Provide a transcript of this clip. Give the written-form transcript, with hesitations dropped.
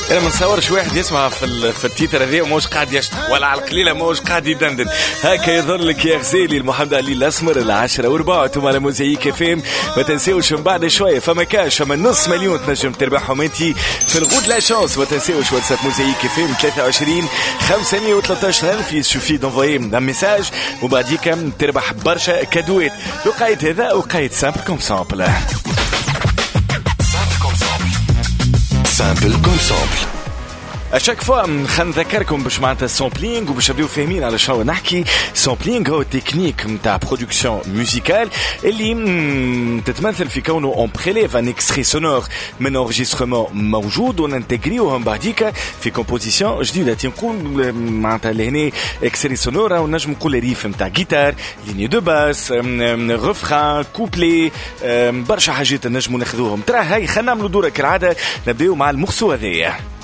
انا ما نصورش واحد يسمع في التيتر هذا وماش قاعد يشتم ولا على القليله ماش قاعد يدندن هكا يظلك يا غزالي. المحمد علي الاسمر 10:04 انتم على موزايك فيم. ما تنساوش من بعد شويه فما كاش فما نص مليون تنجم تربحهم انت في الغود لا شانس. ما تنساوش واتساب موزايك فيم 23 513 الف. يسوفي دونفوي ان ميساج وبعديك تربح برشا كادوات. وقايت هذا وقايت سامبل كوم سامبل. سامبل كوم سامبل. اشاك فوا خلينا نذكركم باش معناتها السامبلينغ وباش نبداو فاهمين على شنو نحكي. السامبلينغ هو تكنيك نتاع برودكسيون موسيكال اللي تتمثل في كونه اون بريليف ان اكستري سونور من انريجسترمون موجود وننتجريوه من بعديك في كومبوزيسيون جديده. تنقول معناتها لهنا اكستري سونور ونجم نقول ريف نتاع جيتار ليني دو باس ريفران كوبلي برشا حاجات نجمو ناخذوهم. ترى هاي خلينا نعملوا دوره كالعاده نبداو مع المورسو هذايا.